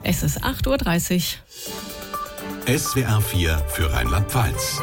Es ist 8:30 Uhr. SWR 4 für Rheinland-Pfalz.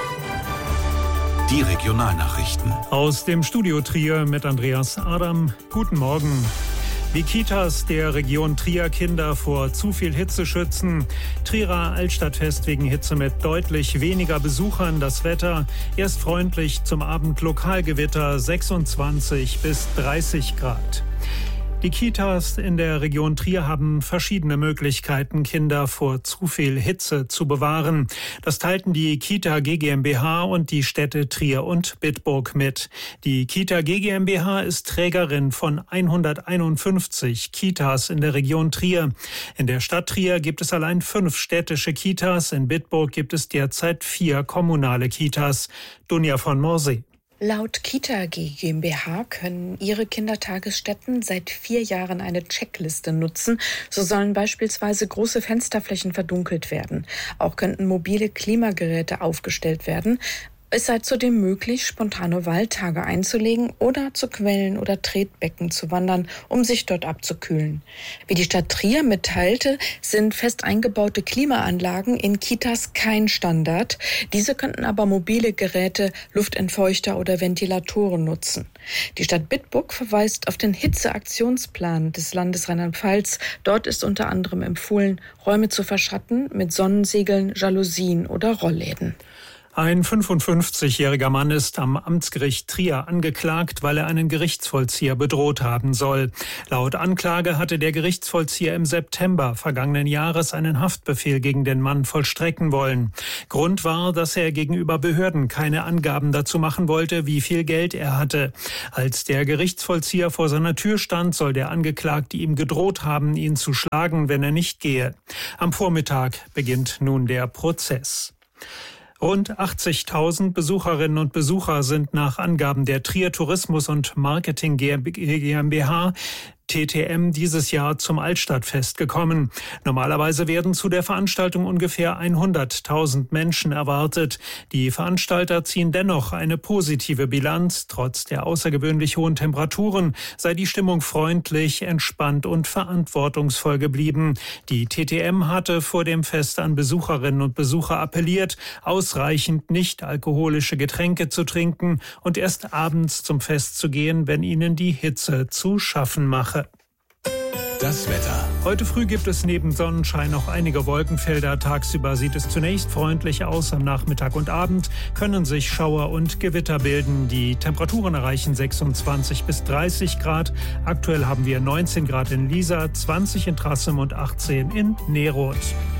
Die Regionalnachrichten. Aus dem Studio Trier mit Andreas Adam. Guten Morgen. Die Kitas der Region Trier Kinder vor zu viel Hitze schützen. Trierer Altstadtfest wegen Hitze mit deutlich weniger Besuchern. Das Wetter erst freundlich, zum Abend Lokalgewitter 26 bis 30 Grad. Die Kitas in der Region Trier haben verschiedene Möglichkeiten, Kinder vor zu viel Hitze zu bewahren. Das teilten die Kita GmbH und die Städte Trier und Bitburg mit. Die Kita GmbH ist Trägerin von 151 Kitas in der Region Trier. In der Stadt Trier gibt es allein 5 städtische Kitas. In Bitburg gibt es derzeit 4 kommunale Kitas. Dunja von Morsee. Laut Kita GmbH können ihre Kindertagesstätten seit 4 Jahren eine Checkliste nutzen. So sollen beispielsweise große Fensterflächen verdunkelt werden. Auch könnten mobile Klimageräte aufgestellt werden. Es sei zudem möglich, spontane Waldtage einzulegen oder zu Quellen oder Tretbecken zu wandern, um sich dort abzukühlen. Wie die Stadt Trier mitteilte, sind fest eingebaute Klimaanlagen in Kitas kein Standard. Diese könnten aber mobile Geräte, Luftentfeuchter oder Ventilatoren nutzen. Die Stadt Bitburg verweist auf den Hitzeaktionsplan des Landes Rheinland-Pfalz. Dort ist unter anderem empfohlen, Räume zu verschatten mit Sonnensegeln, Jalousien oder Rollläden. Ein 55-jähriger Mann ist am Amtsgericht Trier angeklagt, weil er einen Gerichtsvollzieher bedroht haben soll. Laut Anklage hatte der Gerichtsvollzieher im September vergangenen Jahres einen Haftbefehl gegen den Mann vollstrecken wollen. Grund war, dass er gegenüber Behörden keine Angaben dazu machen wollte, wie viel Geld er hatte. Als der Gerichtsvollzieher vor seiner Tür stand, soll der Angeklagte ihm gedroht haben, ihn zu schlagen, wenn er nicht gehe. Am Vormittag beginnt nun der Prozess. Rund 80.000 Besucherinnen und Besucher sind nach Angaben der Trier Tourismus und Marketing GmbH TTM dieses Jahr zum Altstadtfest gekommen. Normalerweise werden zu der Veranstaltung ungefähr 100.000 Menschen erwartet. Die Veranstalter ziehen dennoch eine positive Bilanz. Trotz der außergewöhnlich hohen Temperaturen sei die Stimmung freundlich, entspannt und verantwortungsvoll geblieben. Die TTM hatte vor dem Fest an Besucherinnen und Besucher appelliert, ausreichend nicht-alkoholische Getränke zu trinken und erst abends zum Fest zu gehen, wenn ihnen die Hitze zu schaffen mache. Das Wetter. Heute früh gibt es neben Sonnenschein noch einige Wolkenfelder. Tagsüber sieht es zunächst freundlich aus. Am Nachmittag und Abend können sich Schauer und Gewitter bilden. Die Temperaturen erreichen 26 bis 30 Grad. Aktuell haben wir 19 Grad in Liesa, 20 in Trassem und 18 in Neroth.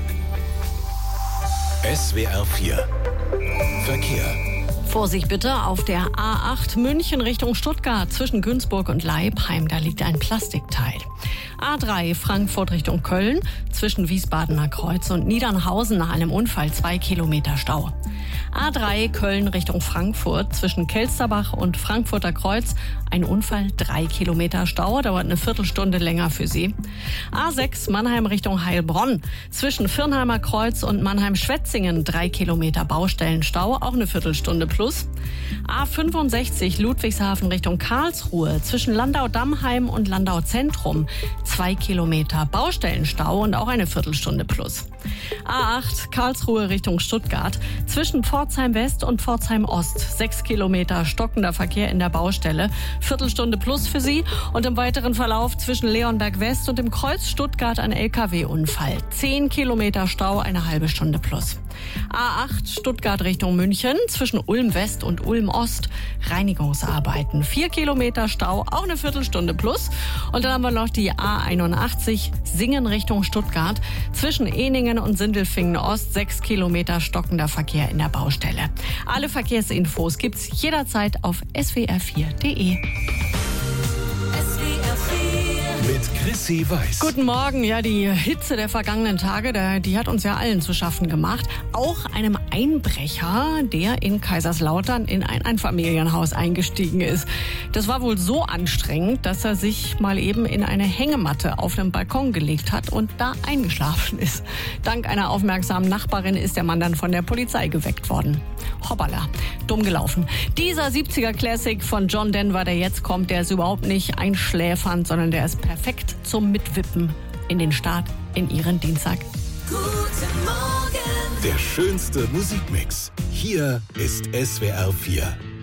SWR 4 Verkehr. Vorsicht bitte auf der A8 München Richtung Stuttgart zwischen Günzburg und Leipheim. Da liegt ein Plastikteil. A3 Frankfurt Richtung Köln zwischen Wiesbadener Kreuz und Niedernhausen nach einem Unfall 2 Kilometer Stau. A3 Köln Richtung Frankfurt zwischen Kelsterbach und Frankfurter Kreuz ein Unfall, 3 Kilometer Stau, dauert eine Viertelstunde länger für Sie. A6 Mannheim Richtung Heilbronn zwischen Firnheimer Kreuz und Mannheim-Schwetzingen 3 Kilometer Baustellenstau, auch eine Viertelstunde plus. A65 Ludwigshafen Richtung Karlsruhe zwischen Landau-Dammheim und Landau-Zentrum 2 Kilometer Baustellenstau und auch eine Viertelstunde plus. A8 Karlsruhe Richtung Stuttgart zwischen Pforzheim West und Pforzheim Ost 6 Kilometer stockender Verkehr in der Baustelle, Viertelstunde plus für Sie. Und im weiteren Verlauf zwischen Leonberg West und dem Kreuz Stuttgart ein LKW-Unfall. 10 Kilometer Stau, eine halbe Stunde plus. A8 Stuttgart Richtung München zwischen Ulm West und Ulm Ost Reinigungsarbeiten. 4 Kilometer Stau, auch eine Viertelstunde plus. Und dann haben wir noch die A81 Singen Richtung Stuttgart zwischen Ehningen und Sindelfingen Ost 6 Kilometer stockender Verkehr in der Baustelle. Alle Verkehrsinfos gibt's jederzeit auf swr4.de. Mit Chrissy Weiß. Guten Morgen. Ja, die Hitze der vergangenen Tage, die hat uns ja allen zu schaffen gemacht. Auch einem Einbrecher, der in Kaiserslautern in ein Einfamilienhaus eingestiegen ist. Das war wohl so anstrengend, dass er sich mal eben in eine Hängematte auf einem Balkon gelegt hat und da eingeschlafen ist. Dank einer aufmerksamen Nachbarin ist der Mann dann von der Polizei geweckt worden. Hoppala, dumm gelaufen. Dieser 70er Classic von John Denver, der jetzt kommt, der ist überhaupt nicht einschläfernd, sondern der ist perfekt zum Mitwippen in den Start in Ihren Dienstag. Guten Morgen. Der schönste Musikmix. Hier ist SWR 4.